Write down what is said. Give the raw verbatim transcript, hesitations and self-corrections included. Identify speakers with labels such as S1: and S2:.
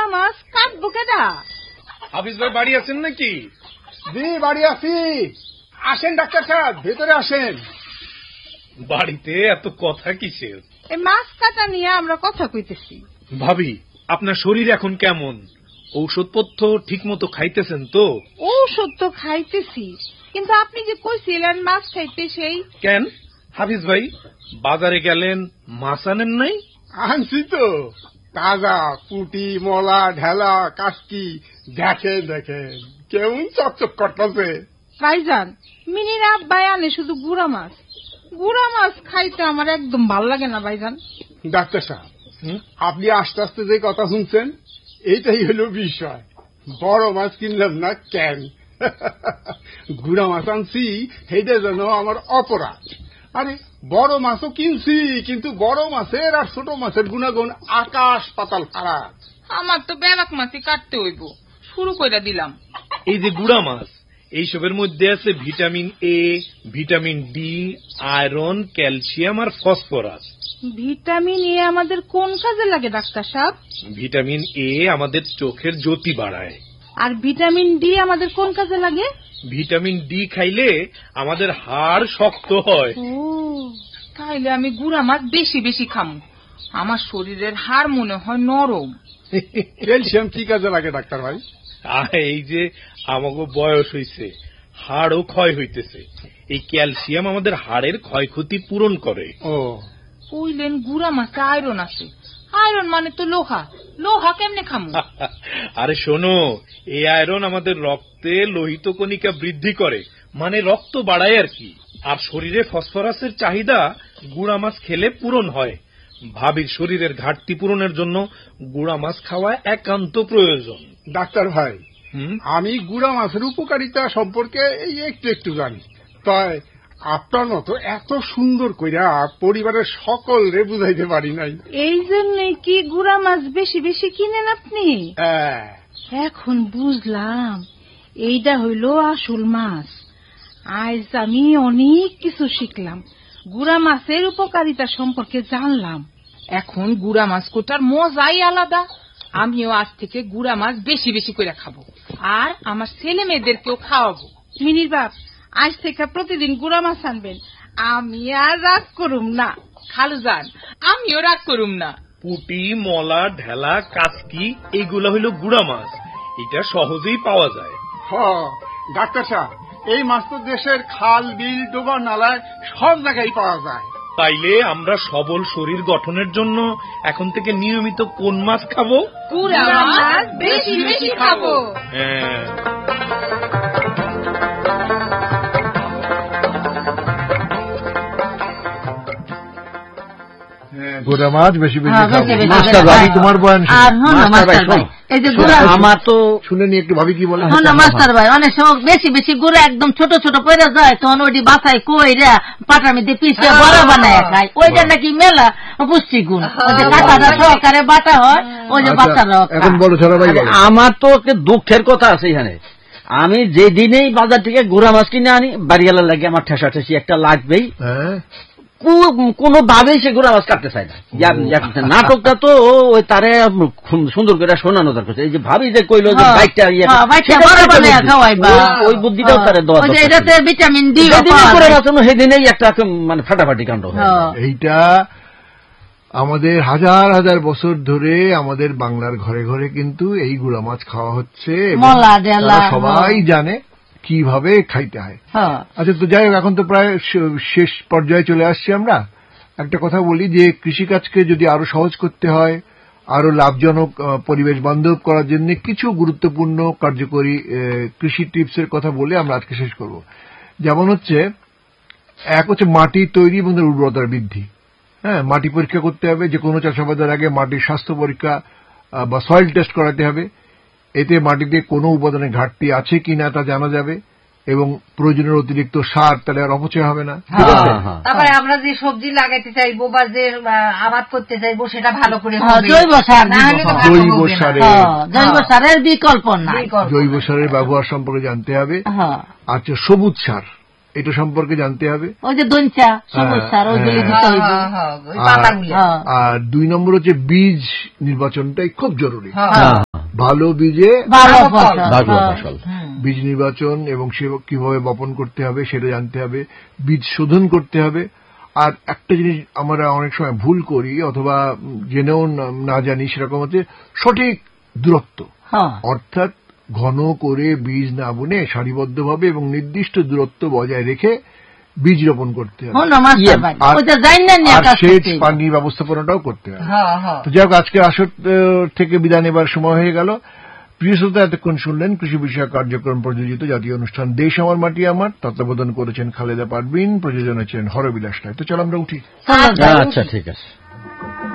S1: মাছ কাটবো কেডা?
S2: হাফিজ ভাই বাড়ি আছেন নাকি?
S3: জি বাড়ি আছি। আসেন ডাক্তার সাহেব, ভেতরে আসেন।
S2: বাড়িতে এত কথা কিসের?
S1: এই মাছ কাটা নিয়ে আমরা কথা কইতেছি।
S2: ভাবি, আপনার শরীর এখন কেমন? ঔষধপত্র ঠিক মতো খাইতেছেন তো?
S1: ঔষধ তো খাইতেছি, কিন্তু আপনি যে কইছিলেন মাছ খাইতে, সেই
S2: কেন হাফিজ ভাই বাজারে গেলেন, মাছ আনেন নাই?
S3: আনছি তো, তাজা পুটি, মলা, ঢেলা, কাশকি। দেখেন দেখেন কেমন চকচক করতেছে।
S1: ভাইজান, মিনির আব্বাই আনে শুধু গুড়া মাছ। গুড়া মাছ খাইতে আমার একদম ভাল লাগে না ভাইজান।
S3: ডাক্তার সাহেব, আপনি আস্তে আস্তে যে কথা শুনছেন এইটাই হলো বিষয়। বড় মাছ কিনলাম না কেন? গুড়া মাছ আনছি, সেইটা যেন আমার অপরাধ। আরে বড় মাছও কিনছি, কিন্তু বড় মাছের আর ছোট মাছের গুণাগুণ আকাশ পাতাল ফারাক।
S4: আমার তো বেলাক মাছই কাটতে হইব, শুরু করে দিলাম।
S2: এই যে গুড়া মাছ, এইসবের মধ্যে আছে vitamin A, vitamin D, iron, calcium R phosphorus.
S1: Vitamin A আমাদের কোন কাজে লাগে ডাক্তার সাহেব?
S2: ভিটামিন এ আমাদের চোখের জ্যোতি বাড়ায়।
S1: আর ভিটামিন ডি আমাদের কোন কাজে লাগে?
S2: ভিটামিন ডি খাইলে আমাদের হাড় শক্ত হয়।
S1: ও,
S4: তাইলে আমি গুড়া মাছ বেশি বেশি খামু, আমার শরীরের হাড় মনে হয় নরম।
S3: ক্যালসিয়াম কি কাজে লাগে ডাক্তার ভাই?
S2: এই যে আমাকে বয়স হইছে, হাড়ও ক্ষয় হইতেছে, এই ক্যালসিয়াম আমাদের হাড়ের ক্ষয়ক্ষতি পূরণ করে।
S3: ও,
S4: কইলেন গুড়া মাছে আয়রন আছে, আয়রন মানে তো লোহা, লোহা কেমনে খামু?
S2: আরে শোনো, এই আয়রন আমাদের রক্তে লোহিত কণিকা বৃদ্ধি করে, মানে রক্ত বাড়ায় আর কি। আর শরীরে ফসফরাসের চাহিদা গুড়া মাছ খেলে পূরণ হয়। ভাবির শরীরের ঘাটতি পূরণের জন্য গুড়া মাছ খাওয়া একান্ত প্রয়োজন।
S3: ডাক্তার ভাই, আমি গুড়া মাছের উপকারিতা সম্পর্কে এই একটু একটু জানি, তাই আপনার মতো এত সুন্দর কইরা পরিবারের সকল রে বুঝাইতে পারি নাই।
S1: এই জন্যই কি গুড়া মাছ বেশি বেশি কিনেন আপনি?
S3: হ্যাঁ,
S1: এখন বুঝলাম এইটা হইল আসল মাছ। আজ আমি অনেক কিছু শিখলাম, গুড়া মাছের উপকারিতা সম্পর্কে জানলাম।
S4: এখন গুড়া মাছ কোটার মজাই আলাদা। আমিও আজ থেকে গুড়া মাছ বেশি বেশি করে খাবো, আর আমার ছেলে মেয়েদেরকেও খাওয়াবো।
S1: মিনির বাপ, আজ থেকে প্রতিদিন গুড়া মাছ আনবেন, আমি আর রাগ করুম না।
S4: খালু যান, আমিও রাগ করুম না।
S2: পুটি, মলা, ঢেলা, কাসকি এইগুলা হইল গুড়া মাছ, এটা সহজেই পাওয়া যায়।
S3: হ্যাঁ ডাক্তার সাহেব, এই মাছ তো দেশের খাল, বিল, ডোবা, নালায় সব জায়গায় পাওয়া যায়।
S2: তাইলে আমরা সবল শরীর গঠনের জন্য এখন থেকে নিয়মিত কোন মাছ খাবো?
S4: গুড়া মাছ বেশি বেশি খাবো।
S2: হ্যাঁ,
S5: গুড়া মাছ বেশি বেশি খাবো। তোমার বয়ান আমার তো শুনে নি একটু, ভাবি কি বলে?
S6: মাস্টার ভাই, অনেক সময় বেশি বেশি গুড়া একদম ছোট ছোট পড়ে যায়, তখন ওইটি বাসায় কইরা পাটার মধ্যে পিছিয়ে বড় বানায় খায়, ওইটা নাকি মেলা পুষ্টিগুণ। ওই যে কাঁটাটা সহকারে বাটা হয়, ওই যে বাচ্চারা।
S5: এখন বলো ছোট ভাই।
S7: আমার তো দুঃখের কথা আছে এখানে, আমি যেদিনেই বাজার থেকে গুড়া মাছ কিনে আনি, বাড়িওয়ালার লাগে আমার ঠেসা ঠেসি একটা লাগবেই। কোনো ভাবেই সে গুড়া মাছ কাটতে চায় না। নাটকটা তো ওই তারে সুন্দর করে শোনানো দরকার। এই যে ভাবি যে কইলো যে ওই বুদ্ধিটাও তারে দেওয়া,
S6: ভিটামিন ডি
S7: করে বাঁচানো, সেদিনেই একটা মানে ফাটাফাটি কাণ্ড।
S5: এইটা আমাদের হাজার হাজার বছর ধরে আমাদের বাংলার ঘরে ঘরে কিন্তু এই গুড়া মাছ খাওয়া হচ্ছে, সবাই জানে কিভাবে খাইতে হয়। আচ্ছা, তো যাই হোক, এখন তো প্রায় শেষ পর্যায়ে চলে আসছি আমরা। একটা কথা বলি যে কৃষিকাজকে যদি আরো সহজ করতে হয়, আরো লাভজনক, পরিবেশ বান্ধব করার জন্য কিছু গুরুত্বপূর্ণ কার্যকরী কৃষি টিপসের কথা বলে আমরা আজকে শেষ করব। যেমন হচ্ছে, এক হচ্ছে মাটি তৈরি এবং উর্বরতার বৃদ্ধি। হ্যাঁ, মাটি পরীক্ষা করতে হবে, যে কোনো চাষাবাদের আগে মাটির স্বাস্থ্য পরীক্ষা বা সয়েল টেস্ট করাতে হবে। এতে মাটিতে কোনো উপাদানের ঘাটতি আছে কিনা তা জানা যাবে, এবং প্রয়োজনের অতিরিক্ত সার তাহলে আর অপচয় হবে না।
S6: তারপরে আমরা যে সবজি লাগাইতে চাইবো বা যে আবাদ করতে চাইবো সেটা ভালো করে
S5: জৈব সার, জৈব সারের
S6: জৈব সারের বিকল্প না,
S5: জৈব সারের ব্যবহার সম্পর্কে জানতে হবে। আচ্ছা, সবুজ সার, এটা সম্পর্কে জানতে হবে।
S6: ওই যে দঞ্চা সবুজ সার, ওইগুলি দিতে হইবে।
S5: আর দুই নম্বর হচ্ছে বীজ নির্বাচনটাই খুব জরুরি। ভালো বীজে
S6: ভালো ফসল।
S7: ভালো ফসল।
S5: বীজ নির্বাচন এবং সে কিভাবে বপন করতে হবে সেটা জানতে হবে, বীজ শোধন করতে হবে। আর একটা জিনিস আমরা অনেক সময় ভুল করি অথবা জেনেও না জানি, সেরকম হচ্ছে সঠিক দূরত্ব, অর্থাৎ ঘন করে বীজ না বুনে সারিবদ্ধভাবে এবং নির্দিষ্ট দূরত্ব বজায় রেখে বীজ রোপণ করতে হবে, আর সেচ পানি ব্যবস্থাপনাটাও করতে হবে। তো যাই হোক, আজকে আসর থেকে বিদায় নেবার সময় হয়ে গেল। প্রিয় শ্রোতা, এতক্ষণ শুনলেন কৃষি বিষয়ক কার্যক্রম প্রযোজিত জাতীয় অনুষ্ঠান দেশ আমার মাটি আমার। তত্ত্বাবধান করেছেন খালেদা পারভিন, প্রযোজনা ছিলেন হরবিলাস রায়। তো চল আমরা উঠি।
S7: আচ্ছা, ঠিক আছে।